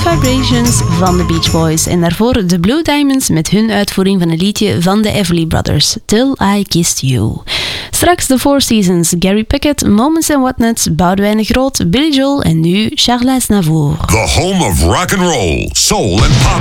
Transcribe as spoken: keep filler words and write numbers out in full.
Vibrations van de Beach Boys. En daarvoor de Blue Diamonds met hun uitvoering van een liedje van de Everly Brothers, Till I Kissed You. Straks de Four Seasons, Gary Pickett, Moments and Whatnots, Boudewijn de Groot, Billy Joel en nu Charles Aznavour. The home of rock and roll, soul and pop